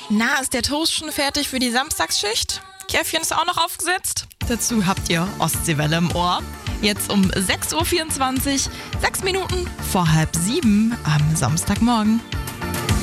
Na, ist der Toast schon fertig für die Samstagsschicht? Käffchen ist auch noch aufgesetzt? Dazu habt ihr Ostseewelle im Ohr. Jetzt um 6.24 Uhr, 6 Minuten vor 6:30 am Samstagmorgen.